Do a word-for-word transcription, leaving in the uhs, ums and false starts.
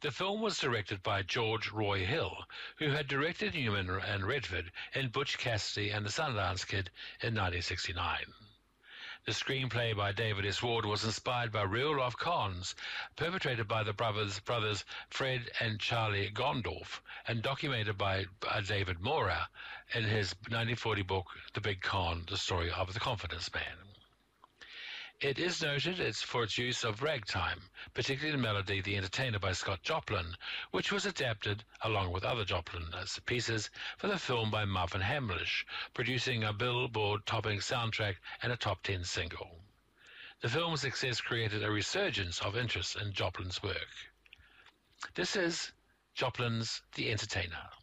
The film was directed by George Roy Hill, who had directed Newman and Redford in Butch Cassidy and the Sundance Kid in nineteen sixty-nine. The screenplay by David S. Ward was inspired by real-life cons perpetrated by the brothers, brothers Fred and Charlie Gondorf and documented by uh, David Mora in his nineteen forty book, The Big Con, The Story of the Confidence Man. It is noted it's for its use of ragtime, particularly the melody The Entertainer by Scott Joplin, which was adapted, along with other Joplin pieces, for the film by Marvin Hamlish, producing a Billboard-topping soundtrack and a top ten single. The film's success created a resurgence of interest in Joplin's work. This is Joplin's The Entertainer.